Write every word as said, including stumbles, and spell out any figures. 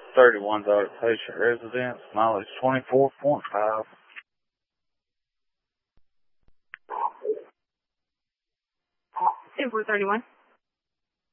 thirty-one Dark Patient Residence, mileage twenty-four point five. ten four thirty-one.